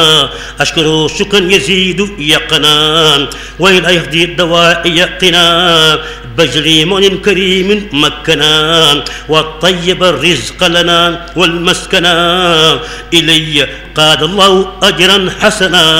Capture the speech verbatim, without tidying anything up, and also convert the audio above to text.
أشكره شكرا يزيد يقنا وإلى يهدي الدواء يقنا بجري من كريم مكنا والطيب الرزق لنا والمسكنا إلي قاد الله أجرا حسنا